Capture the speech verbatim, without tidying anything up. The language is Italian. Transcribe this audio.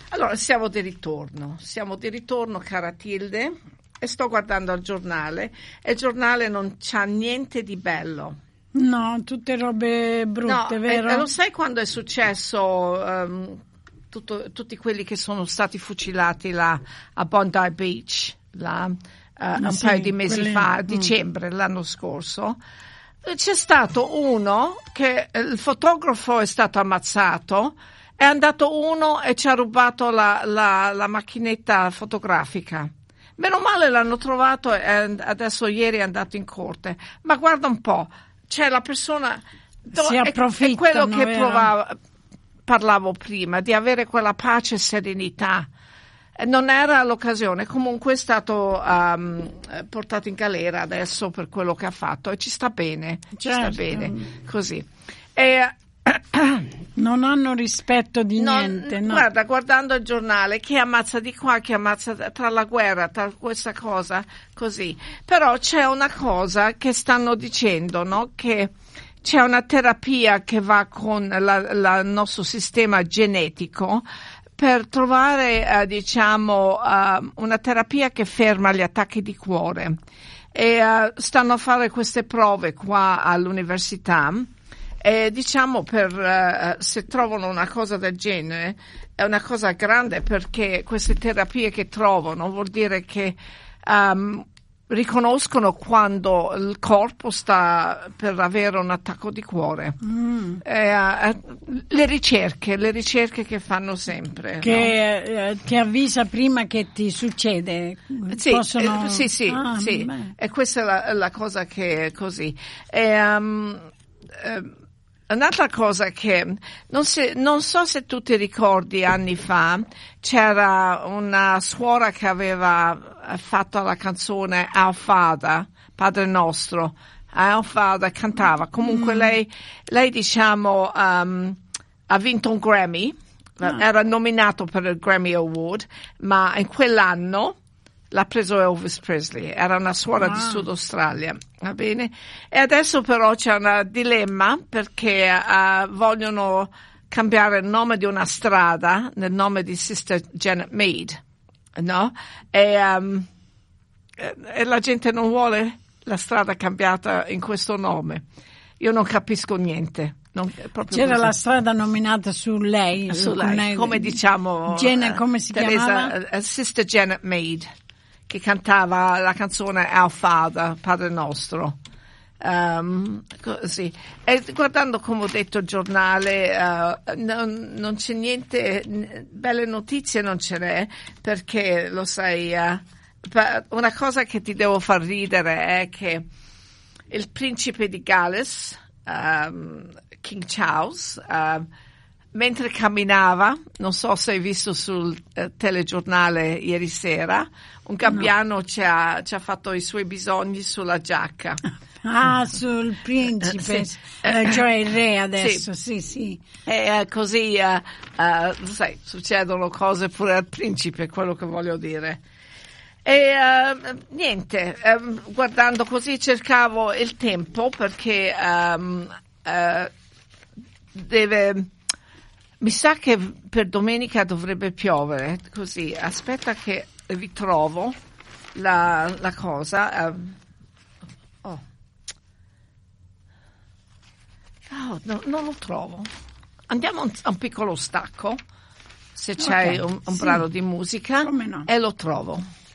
Allora, siamo di ritorno, siamo di ritorno, cara Tilde, e sto guardando il giornale, e il giornale non c'ha niente di bello. No, tutte robe brutte, no, vero? E, e lo sai quando è successo um, tutto, tutti quelli che sono stati fucilati là a Bondi Beach, là, uh, un sì, paio di mesi quelli... fa, a mm. dicembre, l'anno scorso? C'è stato uno che il fotografo è stato ammazzato, è andato uno e ci ha rubato la, la, la macchinetta fotografica. Meno male l'hanno trovato e adesso ieri è andato in corte. Ma guarda un po', c'è la persona... Si è, approfittano, è quello che vero? provavo, parlavo prima, di avere quella pace e serenità. Non era l'occasione, comunque è stato um, portato in galera adesso per quello che ha fatto e ci sta bene, ci certo. sta bene, così. E, non hanno rispetto di non, niente, no. Guarda, guardando il giornale, chi ammazza di qua, chi ammazza tra la guerra, tra questa cosa, così. Però c'è una cosa che stanno dicendo, no? Che c'è una terapia che va con la, la, il nostro sistema genetico per trovare, eh, diciamo, uh, una terapia che ferma gli attacchi di cuore. E uh, stanno a fare queste prove qua all'università. E diciamo per uh, se trovano una cosa del genere è una cosa grande, perché queste terapie che trovano vuol dire che um, riconoscono quando il corpo sta per avere un attacco di cuore. Mm. E, uh, le ricerche, le ricerche che fanno sempre. Che no? eh, ti avvisa prima che ti succede. Sì, Possono... eh, sì, sì, ah, sì. E questa è la, la cosa che è così. E, um, eh, Un'altra cosa che non, si, non so se tu ti ricordi, anni fa c'era una suora che aveva fatto la canzone Our Father, Padre Nostro. Our Father cantava. Comunque mm. lei, lei diciamo um, ha vinto un Grammy, ah. era nominato per il Grammy Award, ma in quell'anno l'ha preso Elvis Presley, era una suora ah. di Sud Australia, va bene? E adesso però c'è un dilemma, perché uh, vogliono cambiare il nome di una strada nel nome di Sister Janet Mead, no? E, um, e la gente non vuole la strada cambiata in questo nome. Io non capisco niente. Non, C'era così. La strada nominata su lei, su lei, lei come diciamo Janet, come si Teresa, chiamava? Uh, Sister Janet Mead, che cantava la canzone Our Father, Padre Nostro. Um, così. E guardando, come ho detto, il giornale, uh, non, non c'è niente, belle notizie non ce n'è, perché lo sai, uh, una cosa che ti devo far ridere è che il principe di Galles, um, King Charles, uh, mentre camminava, non so se hai visto sul eh, telegiornale ieri sera, un gabbiano no. ci, ha, ci ha fatto i suoi bisogni sulla giacca. Ah, sul principe, sì. eh, cioè il re adesso, sì, sì. sì. E eh, così, eh, eh, sai, succedono cose pure al principe, quello che voglio dire. E uh, niente, um, guardando così cercavo il tempo, perché um, uh, deve... Mi sa che per domenica dovrebbe piovere, così aspetta che vi trovo la, la cosa. Um, oh, oh no, non lo trovo. Andiamo a un, a un piccolo stacco, se c'hai okay, un, un sì. brano di musica, Come no. e lo trovo.